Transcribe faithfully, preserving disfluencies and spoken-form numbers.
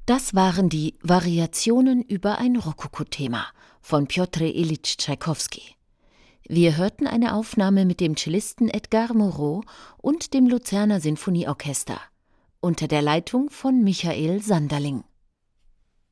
Das waren die Variationen über ein Rokoko-Thema von Pjotr Iljitsch Tschaikowski. Wir hörten eine Aufnahme mit dem Cellisten Edgar Moreau und dem Luzerner Sinfonieorchester unter der Leitung von Michael Sanderling.